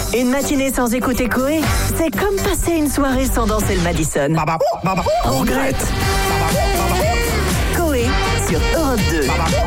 Une matinée sans écouter Coé, c'est comme passer une soirée sans danser le Madison. On regrette. Coé sur Europe 2.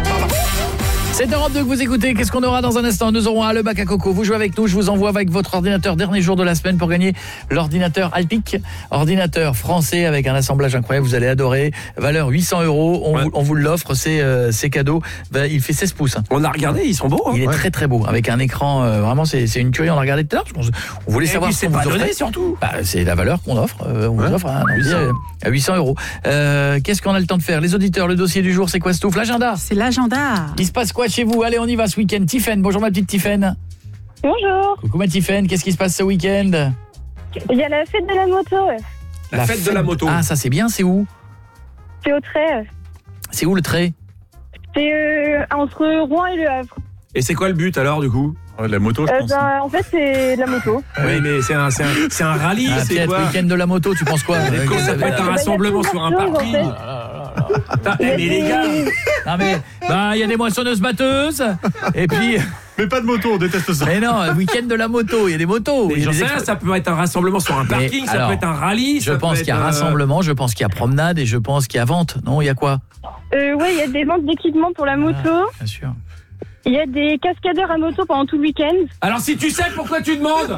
C'est Europe 2 que vous écoutez. Qu'est-ce qu'on aura dans un instant? Nous aurons le bac à coco. Vous jouez avec nous, je vous envoie avec votre ordinateur dernier jour de la semaine pour gagner l'ordinateur Alpic, ordinateur français avec un assemblage incroyable, vous allez adorer. Valeur 800 €, on vous l'offre, c'est cadeau. Il fait 16 pouces. On a regardé, ils sont beaux. Il est très très beau, avec un écran, vraiment c'est une tuerie, on a regardé tout à l'heure. On voulait savoir ce qu'on vous offrait. Surtout. C'est la valeur qu'on offre, on vous offre à 800 €. Qu'est-ce qu'on a le temps de faire? Les auditeurs, le dossier du jour, c'est quoi Stouff? L'agenda. C'est l'agenda. Il se passe quoi chez vous? Allez, on y va ce week-end. Tiffaine, bonjour ma petite Tiffaine. Bonjour. Coucou ma Tiffaine, qu'est-ce qui se passe ce week-end? Il y a la fête de la moto. La fête de la moto. Ah, ça c'est bien, c'est où? C'est au Trait. C'est où le Trait? C'est entre Rouen et Le Havre. Et c'est quoi le but alors du coup? La moto, je pense. En fait, c'est de la moto. Oui, mais c'est un rallye, c'est Pierre, quoi? week-end de la moto, tu penses quoi? Ça peut être un rassemblement sur un parking. Mais les gars, Non mais il y a des moissonneuses batteuses et puis Mais pas de moto, on déteste ça. mais non, week-end de la moto, il y a des motos. mais j'en sais rien, ça peut être un rassemblement sur un parking, ça alors, peut être un rallye. Je pense qu'il y a rassemblement, je pense qu'il y a promenade et je pense qu'il y a vente. Non, il y a quoi? Ouais, il y a des ventes d'équipements pour la moto. Bien sûr. Il y a des cascadeurs à moto pendant tout le week-end. Alors si tu sais, pourquoi tu demandes?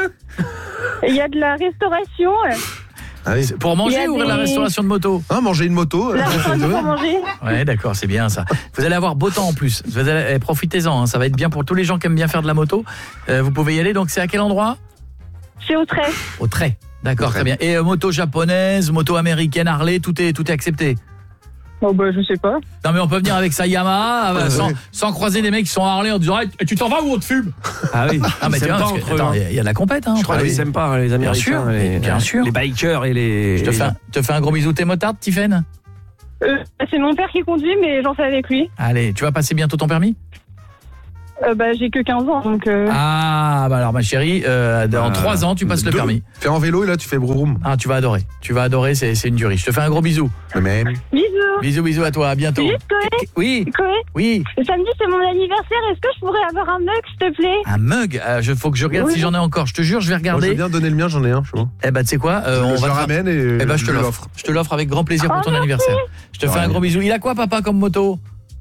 Il y a de la restauration. Pour Il y manger a ou des- la restauration de moto? Manger une moto. La restauration pour manger. Ouais, d'accord, c'est bien ça. Vous allez avoir beau temps en plus. Profitez-en, hein, ça va être bien pour tous les gens qui aiment bien faire de la moto. Vous pouvez y aller, donc c'est à quel endroit? C'est au Trait. Au Trait. D'accord, très bien. Et moto japonaise, moto américaine, Harley, tout est accepté. Oh je sais pas. Non mais on peut venir avec sa Yamaha sans croiser des mecs qui sont à Harley en disant hey, tu t'en vas ou on te fume? Ah oui. Ah mais tu vois, attends, il y a de la compète, hein. Je crois qu'ils s'aiment pas les Américains, bien sûr. les bikers et les. Je te fais un gros bisou, t'es motarde, Tiffaine? C'est mon père qui conduit, mais j'en fais avec lui. Allez, tu vas passer bientôt ton permis? J'ai que 15 ans, donc... Ah, alors ma chérie, dans 3 ans, tu passes le permis. Fais en vélo et là tu fais broum. Ah, tu vas adorer, c'est une tuerie. Je te fais un gros bisou. Même. Bisous. Bisous à toi, à bientôt. Juste, Coé. Oui, Coé, samedi, c'est mon anniversaire. Est-ce que je pourrais avoir un mug, s'il te plaît? un mug, faut que je regarde si j'en ai encore. Je te jure, je vais Moi, je regarder. veux bien donner le mien, j'en ai un, je vois. Eh ben, tu sais quoi, on je va le ramène et je te l'offre. Je te l'offre avec grand plaisir pour ton merci. anniversaire. Je te fais un gros bisou. Il a quoi, papa, comme moto?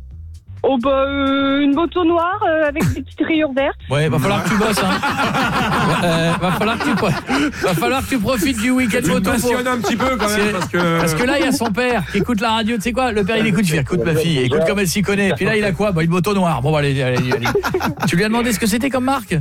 Une moto noire avec des petites rayures vertes. Ouais, va falloir que tu bosses, hein. Va falloir que tu profites du week-end Tu me moto. passionnes un petit peu quand même Parce que là, il y a son père qui écoute la radio. Tu sais quoi? Le père, il écoute. Je fais, écoute ma fille, écoute comme elle s'y connaît. Puis là, il a quoi? Une moto noire. Bon, allez. Tu lui as demandé ce que c'était comme marque?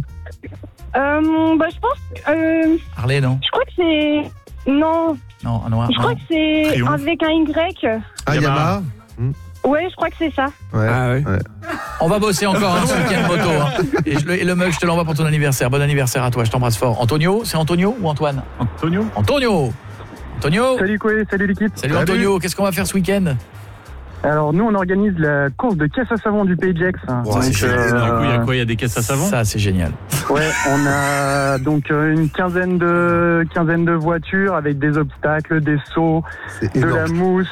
Je pense... Harley, non? Je crois que c'est... Non, Non, un noir. je crois que c'est Triomphe. avec un Y. Yamaha. Ouais, je crois que c'est ça. Ouais. Ah ouais. On va bosser encore ce week-end moto. Hein. Et le mug, je te l'envoie pour ton anniversaire. Bon anniversaire à toi, je t'embrasse fort. Antonio, c'est Antonio ou Antoine? Antonio. Salut Coé, salut l'équipe. Salut Antonio, qu'est-ce qu'on va faire ce week-end? Alors nous on organise la course de caisse à savon du Pagex. c'est génial. Du coup, il y a quoi? Il y a des caisses à savon? Ça, c'est génial. Ouais, on a donc une quinzaine de voitures avec des obstacles, des sauts, C'est de la énorme. mousse,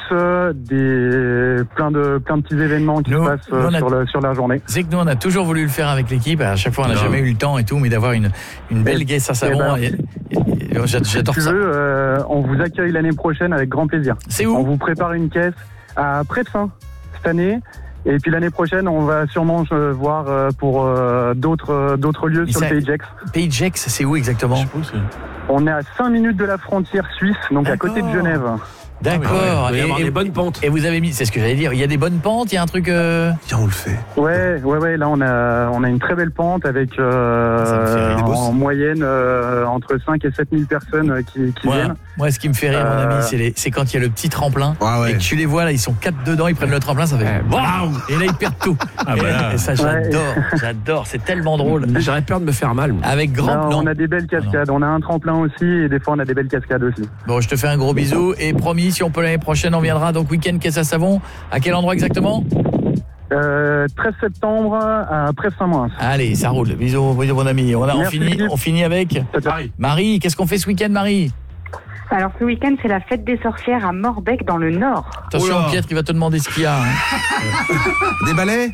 plein de petits événements qui se passent sur la journée. C'est que nous, on a toujours voulu le faire avec l'équipe. À chaque fois, on n'a jamais eu le temps et tout, mais d'avoir une belle caisse à savon. J'adore Si tu ça. veux, on vous accueille l'année prochaine avec grand plaisir. C'est On où? vous prépare une caisse à Près-de-Fin cette année. Et puis l'année prochaine, on va sûrement voir pour d'autres lieux Mais sur ça- le Pagex. Pagex, c'est où exactement? On est à 5 minutes de la frontière suisse, donc à côté de Genève. D'accord. Il va y avoir Et des bonnes pentes. Et vous avez mis, c'est ce que j'allais dire, il y a des bonnes pentes, il y a un truc... Tiens, on le fait. Ouais, là on a une très belle pente avec fait rire. en moyenne entre 5 et 7 000 personnes qui viennent. Moi, ce qui me fait rire, mon ami, c'est quand il y a le petit tremplin et que tu les vois, là, ils sont 4 dedans, ils prennent le tremplin, ça fait waouh! Et là, ils perdent tout. Et ça, j'adore, c'est tellement drôle. J'aurais peur de me faire mal. Avec grand plan. On a des belles cascades, on a un tremplin aussi et des fois on a des belles cascades aussi. Bon, je te fais un gros bisou et promis, si on peut l'année prochaine, on viendra. Donc, week-end caisse à savon. À quel endroit exactement? 13 septembre à Près-Saint-Moins. Allez, ça roule. Bisous, mon ami. On Merci, finit avec Marie. Marie. Qu'est-ce qu'on fait ce week-end, Marie? Alors ce week-end, c'est la fête des sorcières à Morbec dans le Nord. Attention, Oula. Pietre, il va te demander ce qu'il y a. Hein. Des balais?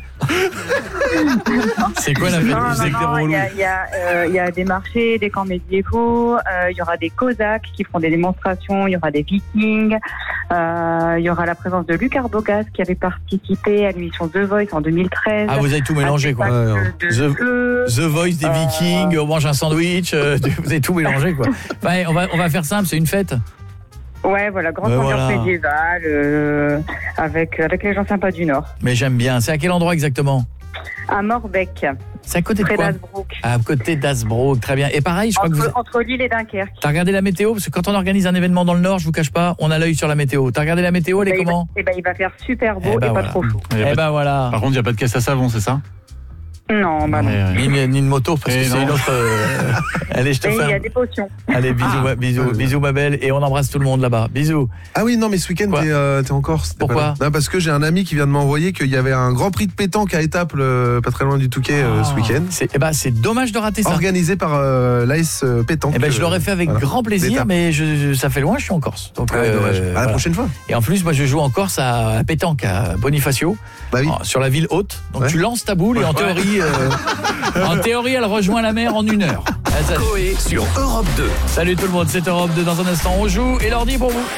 C'est quoi la fête? Il y a des marchés, des camps médiévaux, il y aura des Cosaques qui feront des démonstrations, il y aura des Vikings, il y aura la présence de Luc Arbogast qui avait participé à l'émission The Voice en 2013. Ah, vous avez tout mélangé, quoi. The Voice, des Vikings, on mange un sandwich, vous avez tout mélangé, quoi. Enfin, on va faire simple, c'est une fête. Ouais, voilà, grande ambiance médiévale, avec les gens sympas du Nord. Mais j'aime bien. C'est à quel endroit exactement? À Morbec. C'est à côté de quoi? À côté d'Hasbrook, très bien. Et pareil, je crois que entre Lille et Dunkerque. T'as regardé la météo? Parce que quand on organise un événement dans le Nord, je vous cache pas, on a l'œil sur la météo. T'as regardé la météo, elle est comment? Il va faire super beau et pas trop chaud. Voilà. Par contre, il n'y a pas de caisse à savon, c'est ça? Non, bah non. Ni de moto, parce que c'est une autre... Allez, je te fais... Il y a des potions. Allez, bisous ma belle, et on embrasse tout le monde là-bas. Bisous. Ah oui, non, mais ce week-end, t'es en Corse. Pourquoi? Non, parce que j'ai un ami qui vient de m'envoyer qu'il y avait un grand prix de pétanque à Étaples, pas très loin du Touquet, ce week-end. C'est dommage de rater ça. Organisé par l'AS Pétanque. Je l'aurais fait avec grand plaisir, mais ça fait loin, je suis en Corse. Donc, dommage. À la prochaine fois. Et en plus, moi, je joue en Corse à pétanque, à Bonifacio, sur la ville haute. Donc tu lances ta boule et en théorie, elle rejoint la mer en 1 heure. Coé sur Europe 2. Salut tout le monde, c'est Europe 2. Dans un instant, on joue et l'ordi pour vous.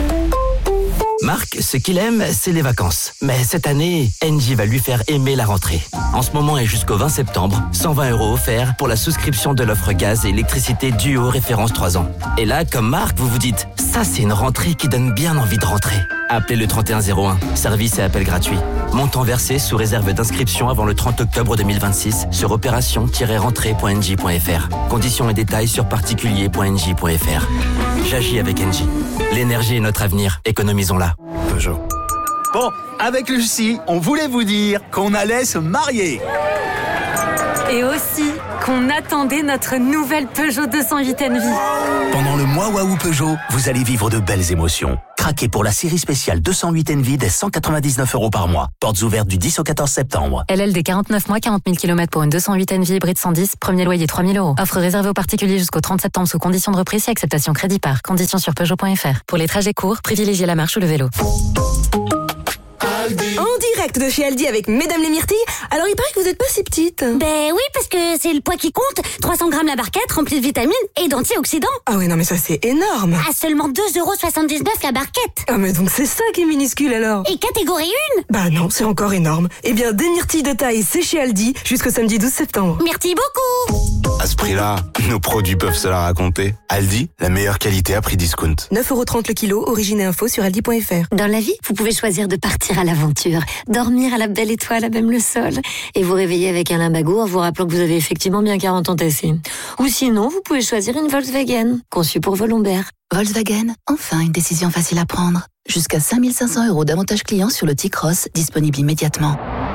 Marc, ce qu'il aime, c'est les vacances. Mais cette année, Engie va lui faire aimer la rentrée. En ce moment et jusqu'au 20 septembre, 120 € offerts pour la souscription de l'offre gaz et électricité Duo référence 3 ans. Et là, comme Marc, vous vous dites, ça c'est une rentrée qui donne bien envie de rentrer. Appelez le 3101, service et appel gratuit. Montant versé sous réserve d'inscription avant le 30 octobre 2026 sur opération-rentrée.engie.fr. Conditions et détails sur particulier.engie.fr. J'agis avec Engie. L'énergie est notre avenir, économisons-la. Peugeot. Bon, avec Lucie, on voulait vous dire qu'on allait se marier. Et aussi qu'on attendait notre nouvelle Peugeot 208 Envie. Pendant le mois Waouh Peugeot, vous allez vivre de belles émotions. Craquez pour la série spéciale 208 Envie dès 199 € par mois. Portes ouvertes du 10 au 14 septembre. LLD 49 mois, 40 000 km pour une 208 Envie hybride 110, premier loyer 3 000 €. Offre réservée aux particuliers jusqu'au 30 septembre sous conditions de reprise et acceptation crédit par. Conditions sur Peugeot.fr. Pour les trajets courts, privilégiez la marche ou le vélo. En direct de chez Aldi avec Mesdames les Myrtilles. Alors il paraît que vous êtes pas si petite. Ben oui, parce que c'est le poids qui compte. 300 grammes la barquette, remplie de vitamines et d'antioxydants. Ah ouais, non mais ça c'est énorme. À seulement 2,79 € la barquette. Ah mais donc c'est ça qui est minuscule alors. Et catégorie 1. Bah non, c'est encore énorme. Eh bien, des myrtilles de taille, c'est chez Aldi jusqu'au samedi 12 septembre. Merci beaucoup. À ce prix-là, nos produits peuvent se la raconter. Aldi, la meilleure qualité à prix discount. 9,30 € le kilo, origine et info sur aldi.fr. Dans la vie, vous pouvez choisir de partir à l'aventure, dormir à la belle étoile à même le sol, et vous réveiller avec un limbago en vous rappelant que vous avez effectivement bien 40 ans tassés. Ou sinon, vous pouvez choisir une Volkswagen, conçue pour vos lombaires. Volkswagen, enfin une décision facile à prendre. Jusqu'à 5 500 € d'avantages clients sur le T-Cross, disponible immédiatement.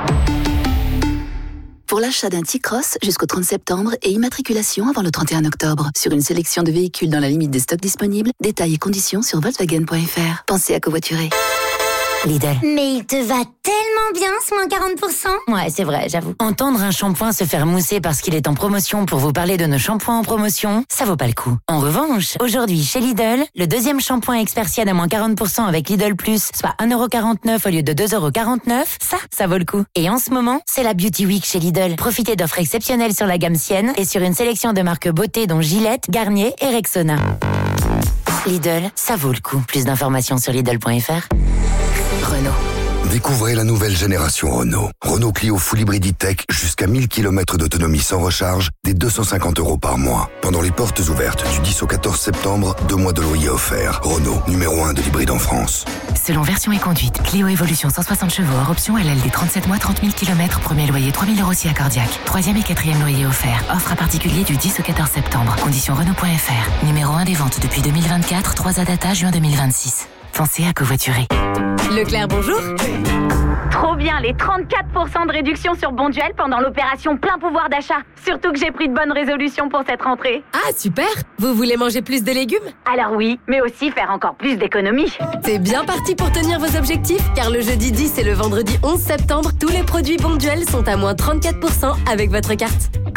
Pour l'achat d'un T-Cross jusqu'au 30 septembre et immatriculation avant le 31 octobre. Sur une sélection de véhicules dans la limite des stocks disponibles, détails et conditions sur Volkswagen.fr. Pensez à covoiturer. Lidl. Mais il te va tellement bien ce moins 40%. Ouais, c'est vrai, j'avoue. Entendre un shampoing se faire mousser parce qu'il est en promotion pour vous parler de nos shampoings en promotion, ça vaut pas le coup. En revanche, aujourd'hui chez Lidl, le deuxième shampoing Expersienne à moins 40% avec Lidl Plus, soit 1,49 € au lieu de 2,49 €, ça vaut le coup. Et en ce moment, c'est la Beauty Week chez Lidl. Profitez d'offres exceptionnelles sur la gamme Sienne et sur une sélection de marques beauté dont Gillette, Garnier et Rexona. Lidl, ça vaut le coup. Plus d'informations sur Lidl.fr. Renault. Découvrez la nouvelle génération Renault. Renault Clio Full Hybrid E-Tech jusqu'à 1000 km d'autonomie sans recharge, dès 250 € par mois. Pendant les portes ouvertes du 10 au 14 septembre, 2 mois de loyer offerts. Renault, numéro 1 de l'hybride en France. Selon version et conduite, Clio Evolution 160 chevaux hors option LLD 37 mois, 30 000 km, premier loyer 3 000 € si accordiaque. Troisième et quatrième loyer offert. Offre à particulier du 10 au 14 septembre. Conditions Renault.fr. Numéro 1 des ventes depuis 2024, 3 data juin 2026. Pensez à covoiturer. Leclerc, bonjour. Trop bien, les 34% de réduction sur Bonduel pendant l'opération plein pouvoir d'achat. Surtout que j'ai pris de bonnes résolutions pour cette rentrée. Ah, super. Vous voulez manger plus de légumes? Alors oui, mais aussi faire encore plus d'économies. C'est bien parti pour tenir vos objectifs, car le jeudi 10 et le vendredi 11 septembre, tous les produits Bonduel sont à moins 34% avec votre carte.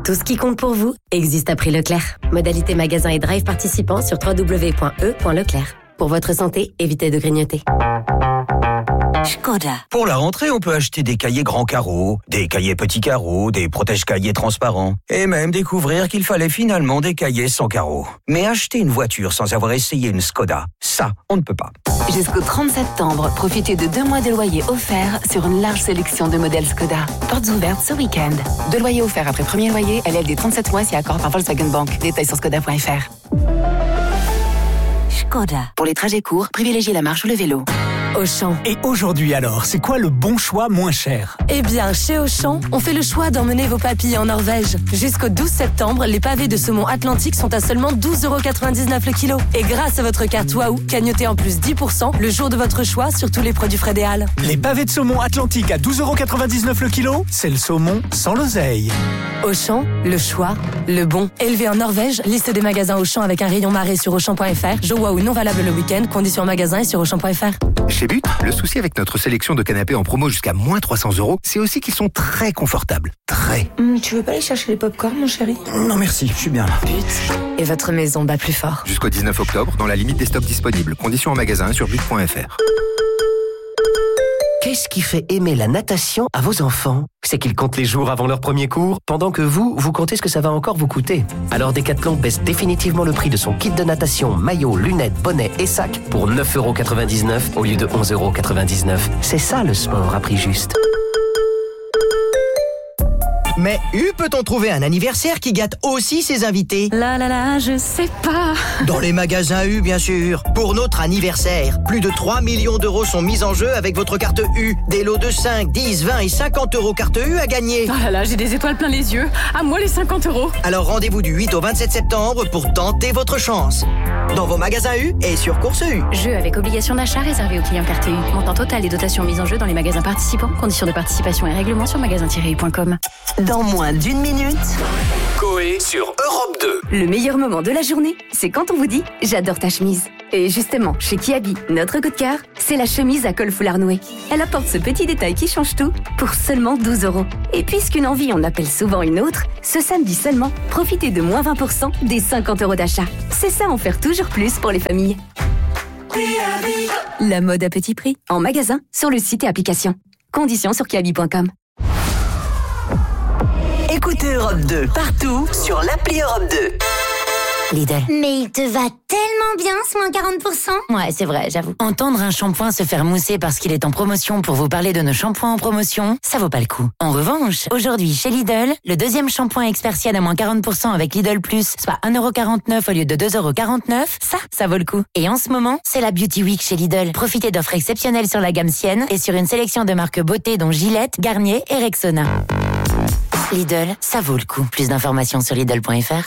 Tout ce qui compte pour vous existe à prix Leclerc. Modalité magasin et drive participants sur www.e.leclerc. Pour votre santé, évitez de grignoter. Škoda. Pour la rentrée, on peut acheter des cahiers grands carreaux, des cahiers petits carreaux, des protège-cahiers transparents, et même découvrir qu'il fallait finalement des cahiers sans carreaux. Mais acheter une voiture sans avoir essayé une Škoda, ça, on ne peut pas. Jusqu'au 30 septembre, profitez de 2 mois de loyer offert sur une large sélection de modèles Škoda. Portes ouvertes ce week-end. 2 loyers offerts après premier loyer, LLD 37 mois si accord par Volkswagen Bank. Détails sur škoda.fr. Škoda. Pour les trajets courts, privilégiez la marche ou le vélo. Auchan. Et aujourd'hui alors, c'est quoi le bon choix moins cher? Eh bien, chez Auchan, on fait le choix d'emmener vos papilles en Norvège. Jusqu'au 12 septembre, les pavés de saumon Atlantique sont à seulement 12,99€ le kilo. Et grâce à votre carte Waouh, cagnotez en plus 10% le jour de votre choix sur tous les produits Fred et Hall. Les pavés de saumon Atlantique à 12,99€ le kilo, c'est le saumon sans l'oseille. Auchan, le choix, le bon. Élevé en Norvège, liste des magasins Auchan avec un rayon marée sur Auchan.fr. Jeux Waouh non valable le week-end, conditions en magasin et sur Auchan.fr. Chez But, le souci avec notre sélection de canapés en promo jusqu'à moins 300€, c'est aussi qu'ils sont très confortables. Très. Tu veux pas aller chercher les pop-corn, mon chéri? Non merci, je suis bien là. But. Et votre maison bat plus fort. Jusqu'au 19 octobre, dans la limite des stocks disponibles. Conditions en magasin sur but.fr. Qu'est-ce qui fait aimer la natation à vos enfants? C'est qu'ils comptent les jours avant leur premier cours, pendant que vous comptez ce que ça va encore vous coûter. Alors Decathlon baisse définitivement le prix de son kit de natation, maillot, lunettes, bonnet et sac pour 9,99€ au lieu de 11,99€. C'est ça le sport à prix juste. Mais peut-on trouver un anniversaire qui gâte aussi ses invités? Là, je sais pas. Dans les magasins U, bien sûr. Pour notre anniversaire, plus de 3 millions d'euros sont mis en jeu avec votre carte U. Des lots de 5, 10, 20 et 50€ carte U à gagner. Oh là là, j'ai des étoiles plein les yeux. À moi les 50€. Alors rendez-vous du 8 au 27 septembre pour tenter votre chance. Dans vos magasins U et sur Course U. Jeu avec obligation d'achat réservé aux clients carte U. Montant total des dotations mises en jeu dans les magasins participants. Conditions de participation et règlements sur magasin-u.com. Dans moins d'une minute, Coé sur Europe 2. Le meilleur moment de la journée, c'est quand on vous dit « J'adore ta chemise ». Et justement, chez Kiabi, notre coup de cœur, c'est la chemise à col foulard noué. Elle apporte ce petit détail qui change tout pour seulement 12€. Et puisqu'une envie en appelle souvent une autre, ce samedi seulement, profitez de moins 20% des 50€ d'achat. C'est ça en faire toujours plus pour les familles. La mode à petit prix, en magasin, sur le site et application. Conditions sur kiabi.com. écoutez Europe 2 partout sur l'appli Europe 2. Lidl. Mais il te va tellement bien ce moins 40%. Ouais, c'est vrai, j'avoue. Entendre un shampoing se faire mousser parce qu'il est en promotion pour vous parler de nos shampoings en promotion, ça vaut pas le coup. En revanche, aujourd'hui chez Lidl, le deuxième shampoing Expersienne à moins 40% avec Lidl Plus, soit 1,49€ au lieu de 2,49€, ça vaut le coup. Et en ce moment, c'est la Beauty Week chez Lidl. Profitez d'offres exceptionnelles sur la gamme Sienne et sur une sélection de marques beauté dont Gillette, Garnier et Rexona. Lidl, ça vaut le coup. Plus d'informations sur Lidl.fr.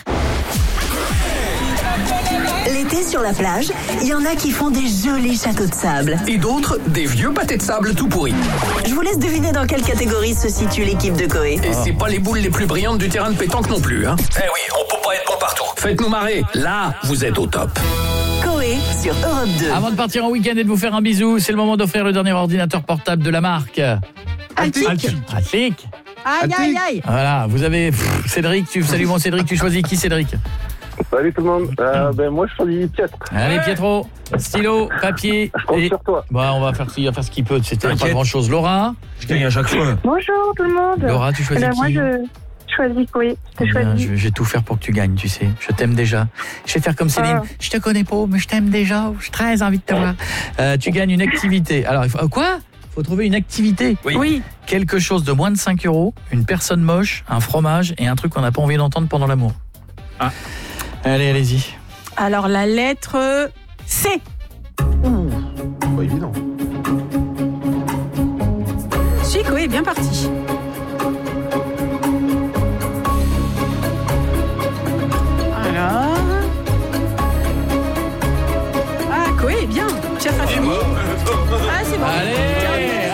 L'été sur la plage, il y en a qui font des jolis châteaux de sable. Et d'autres, des vieux pâtés de sable tout pourris. Je vous laisse deviner dans quelle catégorie se situe l'équipe de Coé. Et c'est pas les boules les plus brillantes du terrain de pétanque non plus, hein. Eh oui, on peut pas être bon partout. Faites-nous marrer. Là, vous êtes au top. Coé sur Europe 2. Avant de partir en week-end et de vous faire un bisou, c'est le moment d'offrir le dernier ordinateur portable de la marque. Altic. Aïe, aïe, aïe. Voilà, vous avez Cédric, salut mon Cédric, tu choisis qui Cédric? Salut tout le monde, moi je choisis Pietro. Allez Pietro, stylo, papier. Je compte sur toi. Bah, il va faire ce qu'il peut, c'était pas grand chose. Laura, je gagne à chaque fois. Bonjour tout le monde. Laura, tu choisis qui? Moi je choisis Coé. Je vais tout faire pour que tu gagnes, tu sais. Je t'aime déjà. Je vais faire comme Céline. Je te connais pas, mais je t'aime déjà. J'ai très envie de te voir. Tu gagnes une activité. Alors, quoi? Faut trouver une activité. Oui. Quelque chose de moins de 5€, une personne moche, un fromage et un truc qu'on n'a pas envie d'entendre pendant l'amour. Ah. Allez, allez-y. Alors, la lettre C. Pas évident. Chico est bien parti. Alors... Ah, Coé est bien. Chef a fini. Ah, c'est bon. Allez.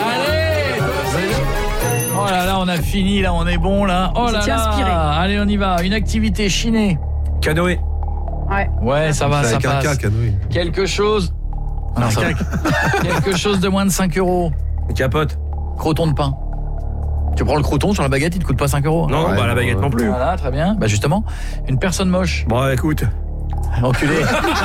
Oh là là, on a fini, là, on est bon, là. Oh là là. Inspiré. Allez, on y va. Une activité chinée. Canoë. Ouais, ça va, ça passe. Caca, canoë. Quelque chose... Non, ça va. Quelque chose de moins de 5€. Capote. Croton de pain. Tu prends le crouton sur la baguette, il te coûte pas 5 €. Non, la baguette non plus. Voilà, très bien. Bah justement, une personne moche. Bon, écoute. Enculé.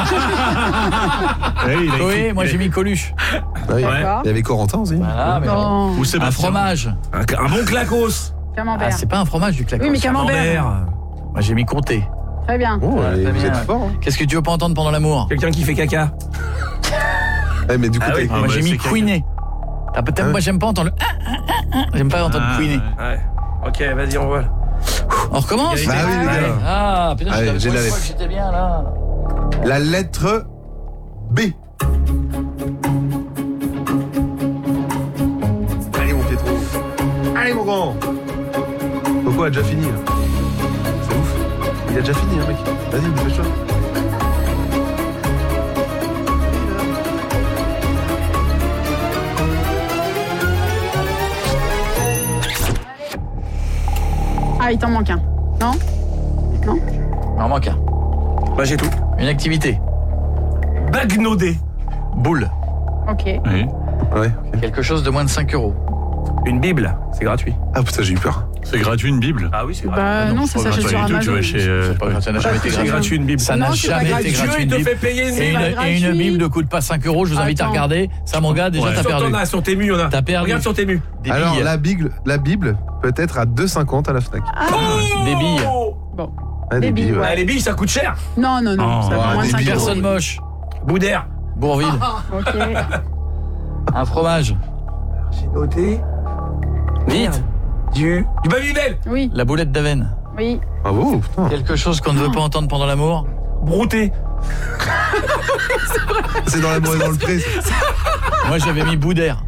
Oui, moi j'ai mis Coluche. Il y avait Corentin aussi. Voilà, mais Ou un fromage. Un bon clacos. Camembert. C'est pas un fromage du clacos. Oui, mais camembert. Moi j'ai mis Comté. Très bien. Oh, Très vous bien. êtes fort. Hein. Qu'est-ce que tu veux pas entendre pendant l'amour? Quelqu'un qui fait caca. Mais du coup, moi j'ai mis Queené. Peut-être moi j'aime pas entendre le j'aime pas entendre Queené. Ouais. Ok, vas-y, on voit. On recommence? Bah oui, les gars. Ah, putain, Allez, j'ai la lettre. j'étais bien là. La lettre B. Allez mon Pietro. Allez mon grand. Coco a déjà fini là. C'est ouf. Il a déjà fini mec. Vas-y, dépêche-toi. Ah, il t'en manque un. Non? Non? Il en manque un. Bah j'ai tout. Une activité. Bagnoder. Boule. Ok. Oui. Ouais. Quelque chose de moins de 5 €. Une Bible, c'est gratuit. Ah putain, j'ai eu peur. C'est gratuit une Bible? Ah oui, c'est gratuit. Bah non, ça s'achète sur Amazon. Tu vas chez... Ça n'a jamais été C'est gratuit une Bible. Ça n'a jamais été gratuit. Dieu, il te fait payer une Bible. Et une Bible ne coûte pas 5 €, je vous invite à regarder. Ça mon gars, déjà t'as perdu. Sur tes mus, on a. T'as perdu. Regarde sur tes mus. Des Alors billes. la Bible peut être à 2,50 à la Fnac. Des billes. Bon. Ah, des billes, ouais. Ah, les billes, ça coûte cher. Non, non, non. Ça va moins de 5 €. Personne moche. Boudère. Bourville. Ok. Un fromage. J'ai noté. Vite. Du Babybel. Oui. La boulette d'Aven. Oui. Bravo, putain. Quelque chose qu'on ne veut pas entendre pendant l'amour. Brouté. C'est dans l'amour et dans le pré. Moi j'avais mis Boudère.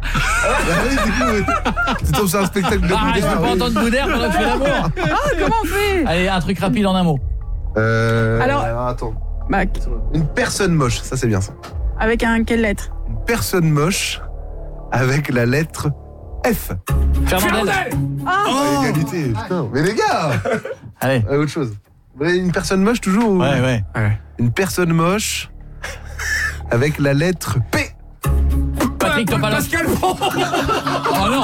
Tu tombes sur un spectacle de Ah, je peux pas entendre Boudère pendant que je fais l'amour. Ah, comment on fait? Allez, un truc rapide en un mot. Alors attends. Bah, Une personne moche, ça c'est bien ça. avec quelle lettre? Une personne moche avec la lettre F. Fernandel. Ah, égalité, putain. Mais les gars. Allez. Autre chose. Vous voulez une personne moche toujours ou... Ouais. Une personne moche avec la lettre P. Patrick Topalov. Pascal Pro. Oh non.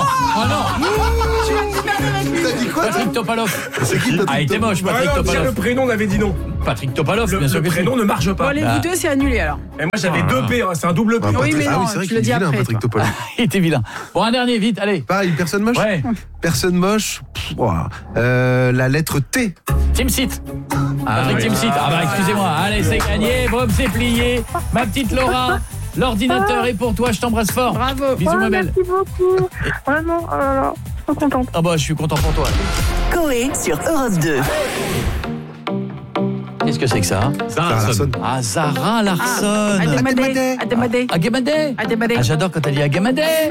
T'as dit quoi? Patrick Topalov. C'est qui Patrick? Ah, il était moche, Patrick Le Topalov. prénom, on avait dit non. Patrick Topalov, bien sûr Le que si. prénom ne marche Bon, pas. allez, vous deux, c'est annulé alors. Et moi, j'avais 2 P, hein, c'est un double P. Oui, mais ah non, oui, c'est vrai tu qu'il le est dis vilain, après. Patrick Topalov. Il était vilain. Bon, un dernier, vite, allez. Pareil, une personne moche? Ouais. Personne moche. La lettre T. Timsit. Patrick Timsit. Ah bah excusez-moi. Allez, c'est gagné. Bob, c'est plié. Ma petite Laura, l'ordinateur est pour toi. Je t'embrasse fort. Bravo. Bisous, ma belle. Merci beaucoup. Vraiment, oh là là, je suis contente. Ah bah je suis content pour toi. Coé sur Europe 2. Qu'est-ce que c'est que ça? Zara Larsson. Ah, Zara Larsson. Adémadé. Agamade. Ah, j'adore quand elle dit Agamade.